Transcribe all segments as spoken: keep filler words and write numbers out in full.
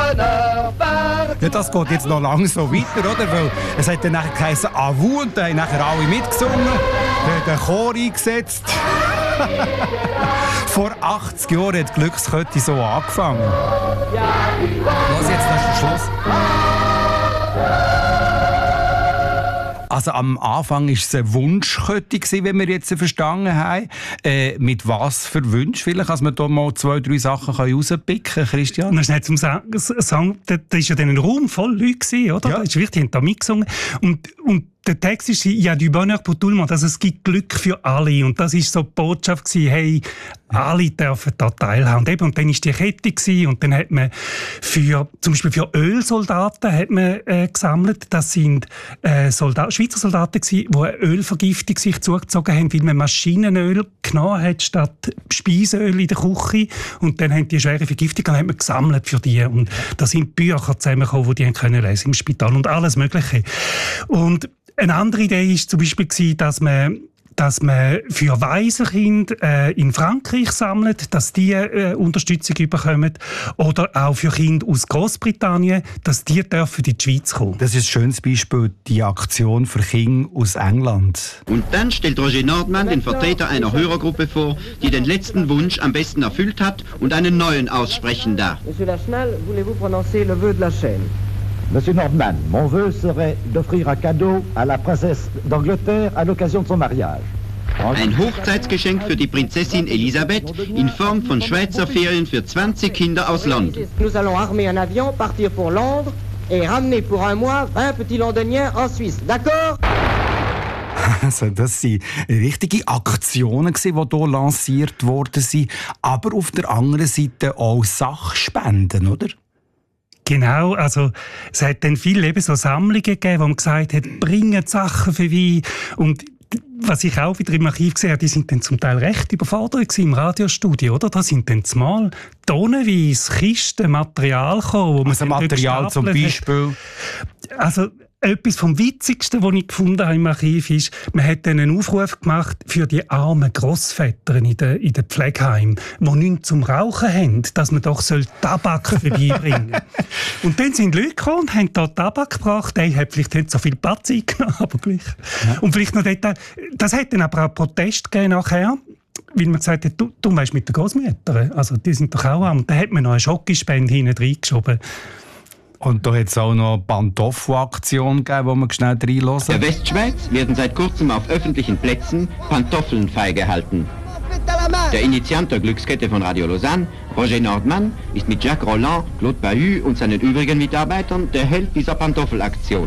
bonheur partout. Ja, das geht jetzt noch lange so weiter, oder? Weil es hat dann nachher geheißen «À vous» und dann haben nachher alle mitgesungen, dann den Chor eingesetzt. Vor achtzig Jahren hat die Glückskette so angefangen. Was jetzt, das ist der Schluss. Also am Anfang war es eine Wunschkette, wie wir jetzt verstanden haben. Äh, mit was für Wünschen? Vielleicht, dass wir hier mal zwei, drei Sachen rauspicken können, Christian? Das ist nicht zum Sagen, da war ja dann ein Raum voll Leute, oder? Ja. Das ist wichtig, die haben da mitgesungen. Und, und der Text ist «Ja, du bonheur pour tout le monde», also es gibt Glück für alle. Und das war so die Botschaft, hey, alle dürfen da teilhaben. Und, eben, und dann war die Kette gewesen, und dann hat man für, zum Beispiel für Ölsoldaten hat man, äh, gesammelt. Das sind äh, Soldaten, Schweizer Soldaten gewesen, die eine Ölvergiftung sich zugezogen haben, weil man Maschinenöl genommen hat statt Speiseöl in der Küche. Und dann haben die schwere Vergiftung, dann hat man gesammelt für die. Und da sind Bücher zusammengekommen, die die haben können lesen im Spital und alles Mögliche. Und eine andere Idee war zum Beispiel, dass man, dass man für Waisenkinder äh, in Frankreich sammelt, dass die äh, Unterstützung bekommen. Oder auch für Kinder aus Großbritannien, dass die dürfen in die Schweiz kommen. Das ist ein schönes Beispiel, die Aktion für Kinder aus England. Und dann stellt Roger Nordmann den Vertreter einer Hörergruppe vor, die den letzten Wunsch am besten erfüllt hat und einen neuen aussprechen darf. Monsieur Lachenal, voulez-vous prononcer le vœu de la chaîne? Monsieur Nordman, mon vœu serait d'offrir un cadeau à la princesse d'Angleterre à l'occasion de son mariage. Ein Hochzeitsgeschenk für die Prinzessin Elisabeth in Form von Schweizer Ferien für zwanzig Kinder aus London. Nous allons armer un avion, partir pour Londres et ramener pour un mois vingt petits Londoniens en Suisse. D'accord? Also das waren richtige Aktionen, die hier lanciert worden, aber auf der anderen Seite auch Sachspenden, oder? Genau, also es hat dann viele eben so Sammlungen gegeben, wo man gesagt hat, bringen Sachen vorbei. Und was ich auch wieder im Archiv gesehen habe, die sind dann zum Teil recht überfordert im Radiostudio, oder? Da sind dann zumal tonnenweise Kisten Material gekommen, wo man also Material zum Beispiel? Hat. Also etwas vom Witzigsten, was ich gefunden habe im Archiv, ist, man hat dann einen Aufruf gemacht für die armen Grossväter in den, in den Pflegeheimen, die nichts zum Rauchen haben, dass man doch Tabak vorbeibringen soll. Und dann sind Leute gekommen und haben da Tabak gebracht. Der hat vielleicht nicht so viel Platz eingenommen, aber gleich. Ja. Und vielleicht noch dort, das hat dann aber auch Protest gegeben nachher, weil man gesagt hat, du, du weißt mit den Großmüttern, also die sind doch auch arm. Und dann hat man noch eine Schokospende hinten reingeschoben. Und da hat es auch noch eine Pantoffelaktion gegeben, wo wir schnell reinhören. Der Westschweiz werden seit kurzem auf öffentlichen Plätzen Pantoffeln freigehalten. Der Initiant der Glückskette von Radio Lausanne, Roger Nordmann, ist mit Jacques Roland, Claude Bahut und seinen übrigen Mitarbeitern der Held dieser Pantoffelaktion.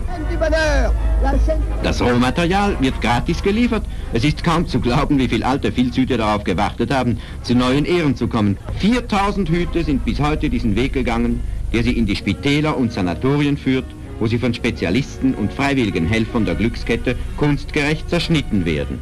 Das Rohmaterial wird gratis geliefert. Es ist kaum zu glauben, wie viele alte Filzhüte darauf gewartet haben, zu neuen Ehren zu kommen. viertausend Hüte sind bis heute diesen Weg gegangen, der sie in die Spitäler und Sanatorien führt, wo sie von Spezialisten und freiwilligen Helfern der Glückskette kunstgerecht zerschnitten werden.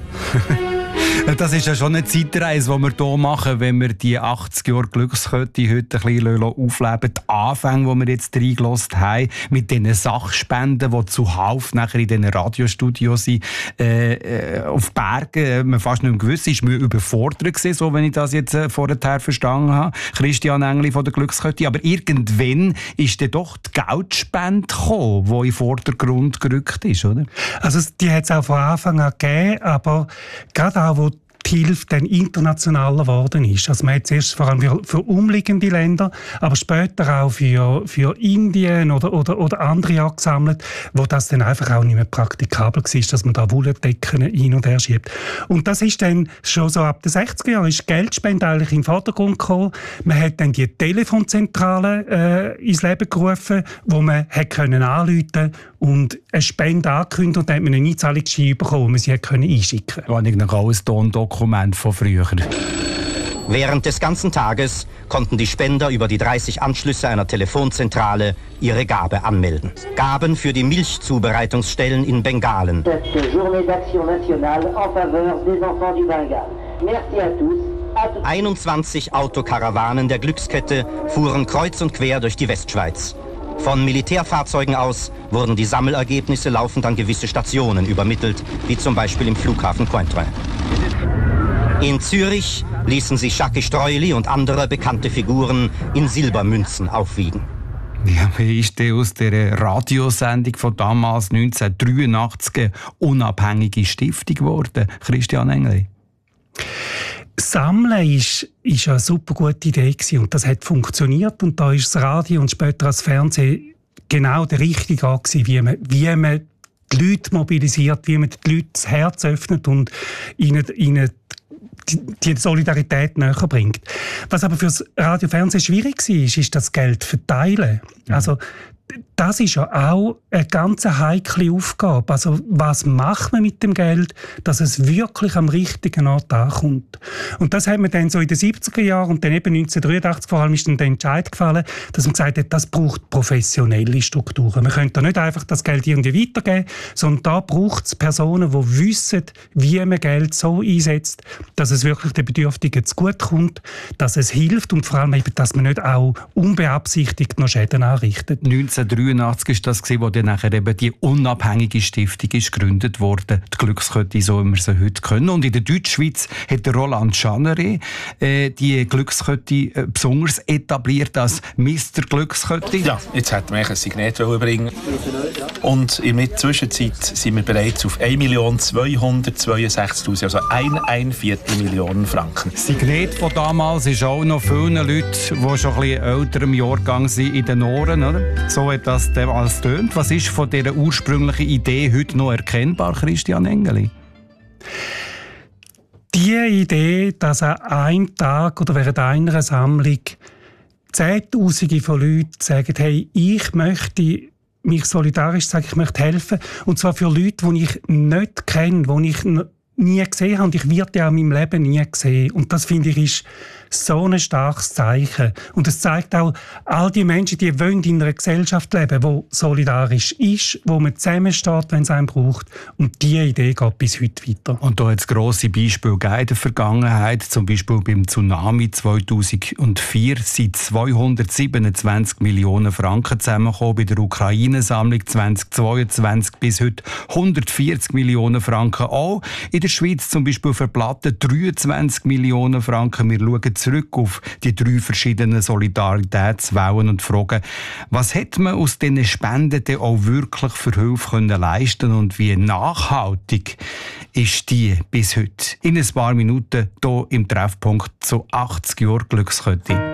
Das ist ja schon eine Zeitreise, die wir hier machen, wenn wir die achtzig Jahre Glückskette heute ein bisschen aufleben. Die Anfänge, die wir jetzt reingelassen haben, mit diesen Sachspenden, die zuhauf nachher in diesen Radiostudios sind, äh, auf Bergen, man fast nicht mehr gewusst, ist mir überfordert gewesen, so wenn ich das jetzt äh, vorher verstanden habe. Christian Engli von der Glückskette. Aber irgendwann ist dann doch die Geldspende gekommen, die in den Vordergrund gerückt ist, oder? Also die hat es auch von Anfang an gegeben, aber gerade auch, wo die Hilfe dann internationaler geworden ist. Also man hat es erst vor allem für, für umliegende Länder, aber später auch für, für Indien oder, oder, oder andere angesammelt, wo das dann einfach auch nicht mehr praktikabel war, dass man da Wolldecken hin und her schiebt. Und das ist dann schon so ab den sechziger Jahren ist Geldspende eigentlich in den Vordergrund gekommen. Man hat dann die Telefonzentrale äh, ins Leben gerufen, wo man hat können anrufen und eine Spende angekündigt und dann hat man eine Einzahlungsschein bekommen, wo man sie hat können einschicken konnte. Ja, ich noch ein Tondokument von früher. Während des ganzen Tages konnten die Spender über die dreißig Anschlüsse einer Telefonzentrale ihre Gabe anmelden. Gaben für die Milchzubereitungsstellen in Bengalen. einundzwanzig Autokarawanen der Glückskette fuhren kreuz und quer durch die Westschweiz. Von Militärfahrzeugen aus wurden die Sammelergebnisse laufend an gewisse Stationen übermittelt, wie zum Beispiel im Flughafen Cointrin. In Zürich ließen sich Jacques Streuli und andere bekannte Figuren in Silbermünzen aufwiegen. Ja, wie ist denn aus der Radiosendung von damals neunzehnhundertdreiundachtzig eine unabhängige Stiftung geworden, Christian Engeli? Sammeln ist, ist eine super gute Idee gewesen und das hat funktioniert und da ist das Radio und später das Fernsehen genau der richtige Ort gewesen, wie man, wie man die Leute mobilisiert, wie man die Leute das Herz öffnet und ihnen, ihnen die, die Solidarität näher bringt. Was aber für das Radio und Fernsehen schwierig war, ist, ist das Geld verteilen. Mhm. Also das ist ja auch eine ganz heikle Aufgabe. Also was macht man mit dem Geld, dass es wirklich am richtigen Ort ankommt? Und das hat man dann so in den siebziger Jahren und dann eben neunzehnhundertdreiundachtzig vor allem ist dann der Entscheid gefallen, dass man gesagt hat, das braucht professionelle Strukturen. Man könnte da nicht einfach das Geld irgendwie weitergeben, sondern da braucht es Personen, die wissen, wie man Geld so einsetzt, dass es wirklich den Bedürftigen zugute kommt, dass es hilft und vor allem eben, dass man nicht auch unbeabsichtigt noch Schäden anrichtet. neunzehnhundertdreiundachtzig war das, wo dann nachher eben die unabhängige Stiftung ist gegründet wurde, die Glückskette, so wie wir sie heute kennen. Und in der Deutschschweiz hat der Roland Schanere äh, die Glückskette äh, besonders etabliert als Mister Glückskette. Ja, jetzt hätten wir ein Signet bringen. Und in der Zwischenzeit sind wir bereits auf eine Million zweihundertzweiundsechzigtausend, also ein, ein Viertel Millionen Franken. Das Signet von damals ist auch noch vielen Leuten, die schon ein bisschen älter im Jahrgang sind, in den Ohren, oder? So hat das damals tönt. Was ist von dieser ursprünglichen Idee heute noch erkennbar, Christian Engeli? Die Idee, dass an einem Tag oder während einer Sammlung Zehntausende von Leuten sagen, hey, ich möchte mich solidarisch sagen, ich möchte helfen. Und zwar für Leute, die ich nicht kenne, die ich nie gesehen habe. Und ich werde ja in meinem Leben nie sehen. Und das, finde ich, ist so ein starkes Zeichen. Und es zeigt auch, all die Menschen, die wollen in einer Gesellschaft leben, die solidarisch ist, wo man zusammensteht, wenn es einen braucht. Und diese Idee geht bis heute weiter. Und da hat es grosse Beispiele gegeben in der Vergangenheit. Zum Beispiel beim Tsunami zweitausendvier sind zweihundertsiebenundzwanzig Millionen Franken zusammengekommen. Bei der Ukraine-Sammlung zweitausendzweiundzwanzig bis heute hundertvierzig Millionen Franken. Auch in der Schweiz zum Beispiel für Platten dreiundzwanzig Millionen Franken. Wir schauen zurück auf die drei verschiedenen Solidaritätswellen und fragen, was hat man aus diesen Spenden denn auch wirklich für Hilfe können leisten und wie nachhaltig ist die bis heute? In ein paar Minuten hier im Treffpunkt zu achtzig Jahren Glückskette.